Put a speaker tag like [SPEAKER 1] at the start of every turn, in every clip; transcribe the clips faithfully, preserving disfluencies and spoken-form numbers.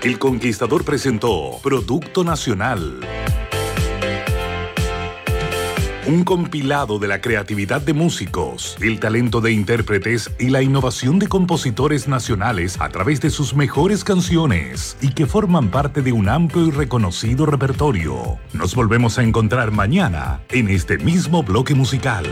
[SPEAKER 1] El Conquistador presentó Producto Nacional. Un compilado de la creatividad de músicos, el talento de intérpretes y la innovación de compositores nacionales a través de sus mejores canciones y que forman parte de un amplio y reconocido repertorio. Nos volvemos a encontrar mañana en este mismo bloque musical.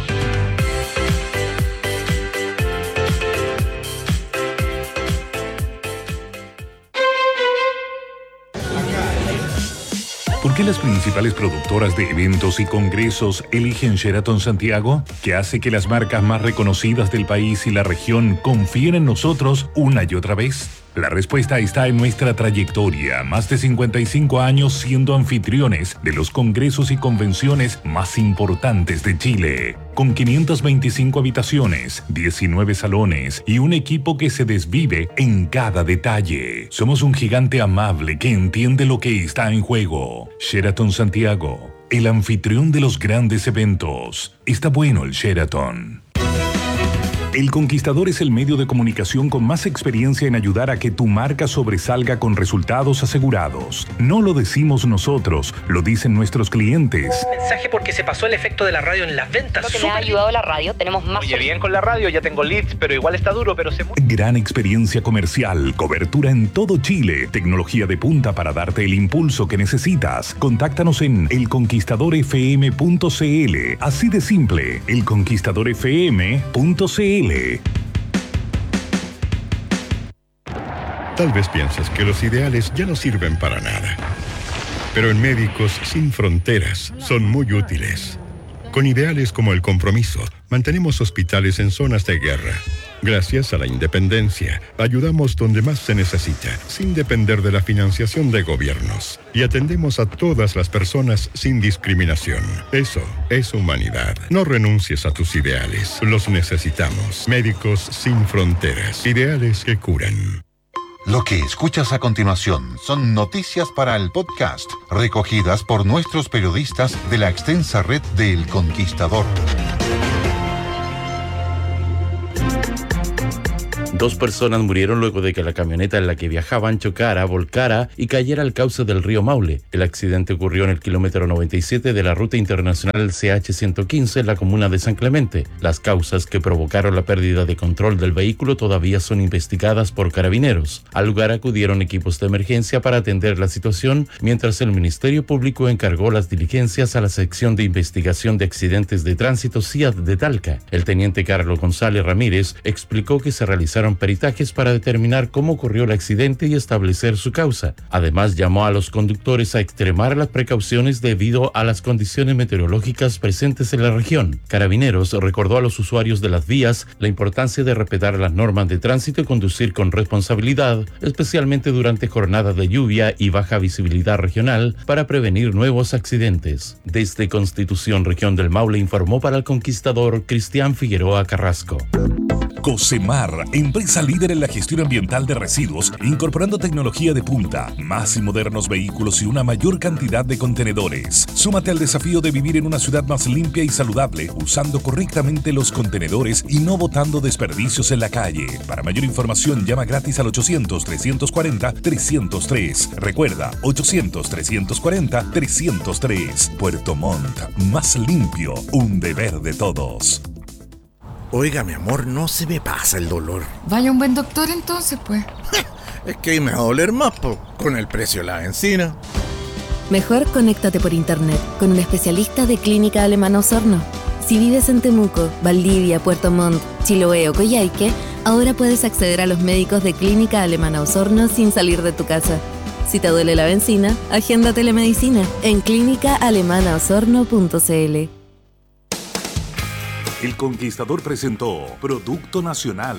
[SPEAKER 1] ¿Por qué las principales productoras de eventos y congresos eligen Sheraton Santiago? ¿Qué hace que las marcas más reconocidas del país y la región confíen en nosotros una y otra vez? La respuesta está en nuestra trayectoria, más de cincuenta y cinco años siendo anfitriones de los congresos y convenciones más importantes de Chile, con quinientas veinticinco habitaciones, diecinueve salones y un equipo que se desvive en cada detalle. Somos un gigante amable que entiende lo que está en juego. Sheraton Santiago, el anfitrión de los grandes eventos. Está bueno el Sheraton. El Conquistador es el medio de comunicación con más experiencia en ayudar a que tu marca sobresalga con resultados asegurados. No lo decimos nosotros, lo dicen nuestros clientes.
[SPEAKER 2] Mensaje porque se pasó el efecto de la radio en las ventas.
[SPEAKER 3] Lo que me ha ayudado la radio, tenemos más...
[SPEAKER 2] Oye, bien con la radio, ya tengo leads, pero igual está duro, pero se...
[SPEAKER 1] Gran experiencia comercial, cobertura en todo Chile, tecnología de punta para darte el impulso que necesitas. Contáctanos en el conquistador f m punto c l. Así de simple, el conquistador f m punto c l.
[SPEAKER 4] Tal vez piensas que los ideales ya no sirven para nada. Pero en Médicos Sin Fronteras son muy útiles. Con ideales como el compromiso, mantenemos hospitales en zonas de guerra. Gracias a la independencia, ayudamos donde más se necesita, sin depender de la financiación de gobiernos. Y atendemos a todas las personas sin discriminación. Eso es humanidad. No renuncies a tus ideales. Los necesitamos. Médicos Sin Fronteras. Ideales que curan.
[SPEAKER 5] Lo que escuchas a continuación son noticias para el podcast, recogidas por nuestros periodistas de la extensa red de El Conquistador.
[SPEAKER 6] Dos personas murieron luego de que la camioneta en la que viajaban chocara, volcara y cayera al cauce del río Maule. El accidente ocurrió en el kilómetro noventa y siete de la ruta internacional C H ciento quince en la comuna de San Clemente. Las causas que provocaron la pérdida de control del vehículo todavía son investigadas por carabineros. Al lugar acudieron equipos de emergencia para atender la situación, mientras el Ministerio Público encargó las diligencias a la sección de investigación de accidentes de tránsito C I A D de Talca. El teniente Carlos González Ramírez explicó que se realizaron peritajes para determinar cómo ocurrió el accidente y establecer su causa. Además, llamó a los conductores a extremar las precauciones debido a las condiciones meteorológicas presentes en la región. Carabineros recordó a los usuarios de las vías la importancia de respetar las normas de tránsito y conducir con responsabilidad, especialmente durante jornadas de lluvia y baja visibilidad regional, para prevenir nuevos accidentes. Desde Constitución, Región del Maule, informó para El Conquistador Cristian Figueroa Carrasco.
[SPEAKER 1] Cosemar, empresa líder en la gestión ambiental de residuos, incorporando tecnología de punta, más y modernos vehículos y una mayor cantidad de contenedores. Súmate al desafío de vivir en una ciudad más limpia y saludable, usando correctamente los contenedores y no botando desperdicios en la calle. Para mayor información, llama gratis al ochocientos, trescientos cuarenta, trescientos tres. Recuerda, ochocientos, trescientos cuarenta, trescientos tres. Puerto Montt, más limpio, un deber de todos.
[SPEAKER 7] Oiga, mi amor, no se me pasa el dolor.
[SPEAKER 8] Vaya un buen doctor entonces, pues.
[SPEAKER 7] Es que me va a doler más, po, con el precio de la benzina.
[SPEAKER 9] Mejor conéctate por internet con un especialista de Clínica Alemana Osorno. Si vives en Temuco, Valdivia, Puerto Montt, Chiloé o Coyhaique, ahora puedes acceder a los médicos de Clínica Alemana Osorno sin salir de tu casa. Si te duele la benzina, agenda telemedicina en clínica alemana osorno punto c l.
[SPEAKER 1] El Conquistador presentó Producto Nacional.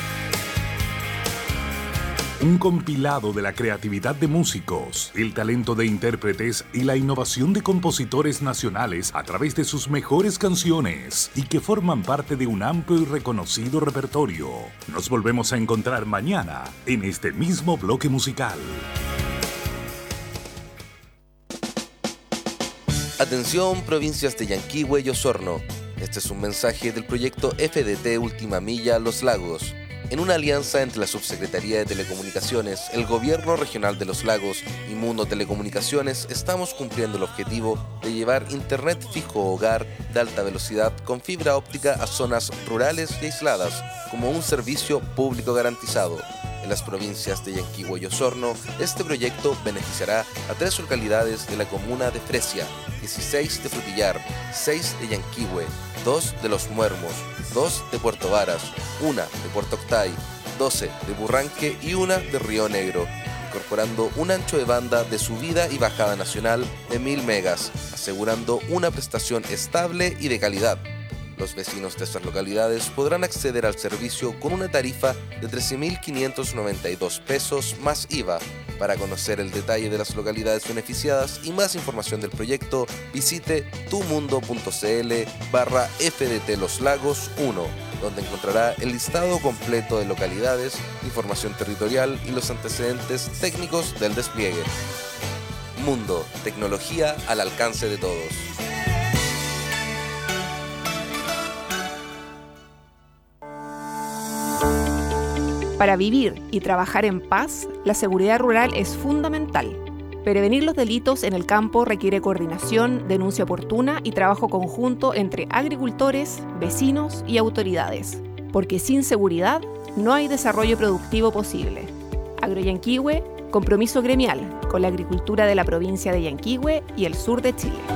[SPEAKER 1] Un compilado de la creatividad de músicos, el talento de intérpretes y la innovación de compositores nacionales a través de sus mejores canciones y que forman parte de un amplio y reconocido repertorio. Nos volvemos a encontrar mañana en este mismo bloque musical.
[SPEAKER 10] Atención, provincias de Yanquihue y Osorno. Este es un mensaje del proyecto F D T Última Milla Los Lagos. En una alianza entre la Subsecretaría de Telecomunicaciones, el Gobierno Regional de los Lagos y Mundo Telecomunicaciones, estamos cumpliendo el objetivo de llevar internet fijo hogar de alta velocidad con fibra óptica a zonas rurales y aisladas como un servicio público garantizado. En las provincias de Yanquihue y Osorno, este proyecto beneficiará a tres localidades de la comuna de Fresia, dieciséis de Frutillar, seis de Yanquihue, dos de Los Muermos, dos de Puerto Varas, una de Puerto Octay, doce de Burranque y una de Río Negro, incorporando un ancho de banda de subida y bajada nacional de mil megas, asegurando una prestación estable y de calidad. Los vecinos de estas localidades podrán acceder al servicio con una tarifa de trece mil quinientos noventa y dos pesos más I V A. Para conocer el detalle de las localidades beneficiadas y más información del proyecto, visite tumundo.cl barra FDT Los Lagos uno, donde encontrará el listado completo de localidades, información territorial y los antecedentes técnicos del despliegue. Mundo, tecnología al alcance de todos.
[SPEAKER 11] Para vivir y trabajar en paz, la seguridad rural es fundamental. Prevenir los delitos en el campo requiere coordinación, denuncia oportuna y trabajo conjunto entre agricultores, vecinos y autoridades, porque sin seguridad no hay desarrollo productivo posible. Agroyanquihue, compromiso gremial con la agricultura de la provincia de Yanquihue y el sur de Chile.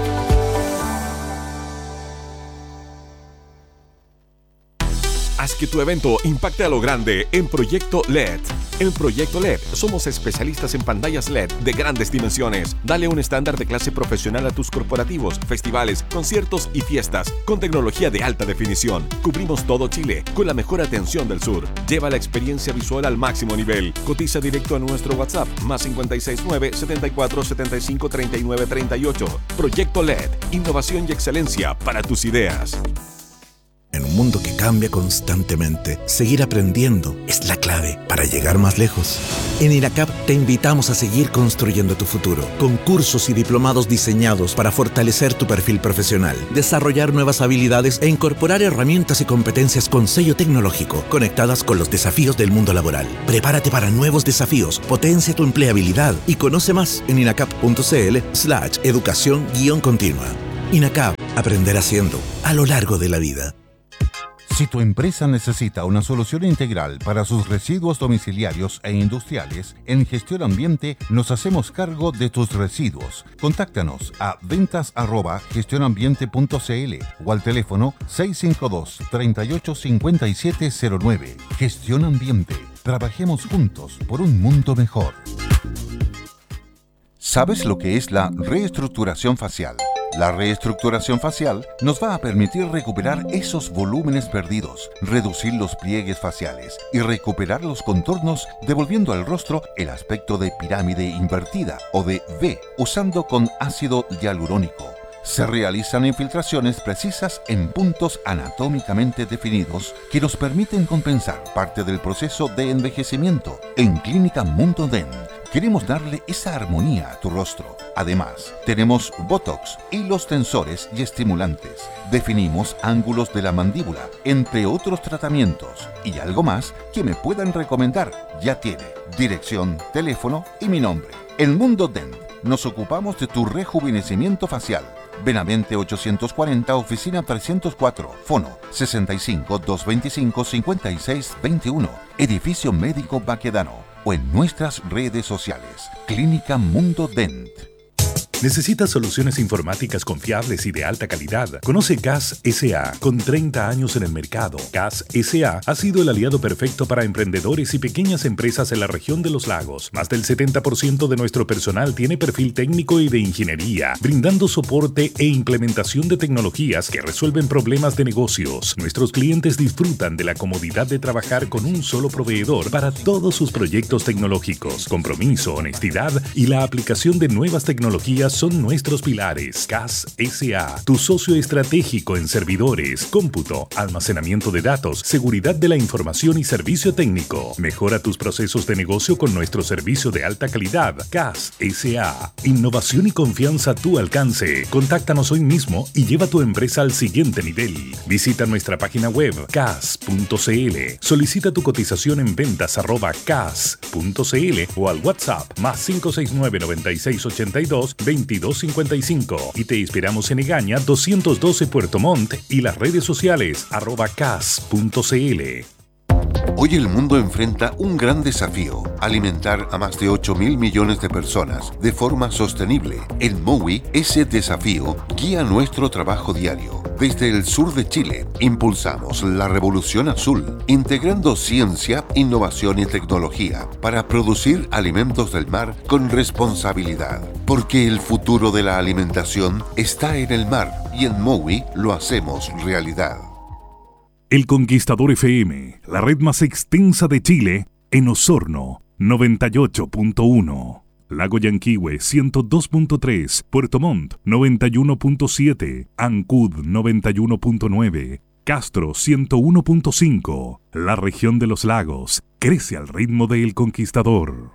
[SPEAKER 12] Haz que tu evento impacte a lo grande en Proyecto L E D. En Proyecto L E D somos especialistas en pantallas L E D de grandes dimensiones. Dale un estándar de clase profesional a tus corporativos, festivales, conciertos y fiestas con tecnología de alta definición. Cubrimos todo Chile con la mejor atención del sur. Lleva la experiencia visual al máximo nivel. Cotiza directo a nuestro WhatsApp más cinco seis nueve, setenta y cuatro, setenta y cinco, treinta y nueve, treinta y ocho. Proyecto L E D, innovación y excelencia para tus ideas.
[SPEAKER 13] En un mundo que cambia constantemente, seguir aprendiendo es la clave para llegar más lejos. En INACAP te invitamos a seguir construyendo tu futuro, con cursos y diplomados diseñados para fortalecer tu perfil profesional, desarrollar nuevas habilidades e incorporar herramientas y competencias con sello tecnológico, conectadas con los desafíos del mundo laboral. Prepárate para nuevos desafíos, potencia tu empleabilidad y conoce más en inacap.cl slash educación guión continua. INACAP, aprender haciendo, a lo largo de la vida.
[SPEAKER 5] Si tu empresa necesita una solución integral para sus residuos domiciliarios e industriales, en Gestión Ambiente nos hacemos cargo de tus residuos. Contáctanos a ventas arroba gestionambiente punto cl o al teléfono seis cinco dos, tres ocho cinco siete cero nueve. Gestión Ambiente. Trabajemos juntos por un mundo mejor. ¿Sabes lo que es la reestructuración facial? La reestructuración facial nos va a permitir recuperar esos volúmenes perdidos, reducir los pliegues faciales y recuperar los contornos, devolviendo al rostro el aspecto de pirámide invertida o de V, usando con ácido hialurónico. Se realizan infiltraciones precisas en puntos anatómicamente definidos que nos permiten compensar parte del proceso de envejecimiento. En Clínica Mundo D E N queremos darle esa armonía a tu rostro. Además, tenemos Botox, hilos tensores y estimulantes. Definimos ángulos de la mandíbula, entre otros tratamientos. Y algo más que me puedan recomendar. Ya tiene dirección, teléfono y mi nombre. En Mundo D E N nos ocupamos de tu rejuvenecimiento facial. Benavente ochocientos cuarenta, oficina trescientos cuatro, fono sesenta y cinco, doscientos veinticinco, cincuenta y seis veintiuno, edificio médico Baquedano, o en nuestras redes sociales. Clínica Mundo D E N T.
[SPEAKER 1] ¿Necesitas soluciones informáticas confiables y de alta calidad? Conoce G A S S A. Con treinta años en el mercado, G A S S A ha sido el aliado perfecto para emprendedores y pequeñas empresas en la región de los lagos. Más del setenta por ciento de nuestro personal tiene perfil técnico y de ingeniería, brindando soporte e implementación de tecnologías que resuelven problemas de negocios. Nuestros clientes disfrutan de la comodidad de trabajar con un solo proveedor para todos sus proyectos tecnológicos. Compromiso, honestidad y la aplicación de nuevas tecnologías Estas son nuestros pilares. C A S S A, tu socio estratégico en servidores, cómputo, almacenamiento de datos, seguridad de la información y servicio técnico. Mejora tus procesos de negocio con nuestro servicio de alta calidad. C A S S A, innovación y confianza a tu alcance. Contáctanos hoy mismo y lleva tu empresa al siguiente nivel. Visita nuestra página web cas punto cl. Solicita tu cotización en ventas arroba cas punto cl o al WhatsApp más cinco seis nueve, noventa y seis ochenta y dos, veintidós cincuenta y cinco y te esperamos en Egaña doscientos doce Puerto Montt y las redes sociales arroba cas punto cl.
[SPEAKER 5] Hoy el mundo enfrenta un gran desafío: alimentar a más de ocho mil millones de personas de forma sostenible. En Mowi, ese desafío guía nuestro trabajo diario. Desde el sur de Chile, impulsamos la revolución azul, integrando ciencia, innovación y tecnología para producir alimentos del mar con responsabilidad. Porque el futuro de la alimentación está en el mar y en Mowi lo hacemos realidad.
[SPEAKER 1] El Conquistador F M, la red más extensa de Chile, en Osorno, noventa y ocho punto uno. Lago Yanquihue, ciento dos punto tres. Puerto Montt, noventa y uno punto siete. Ancud, noventa y uno punto nueve. Castro, ciento uno punto cinco. La región de los lagos crece al ritmo de El Conquistador.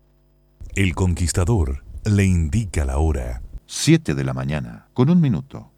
[SPEAKER 1] El Conquistador le indica la hora.
[SPEAKER 14] siete de la mañana, con un minuto.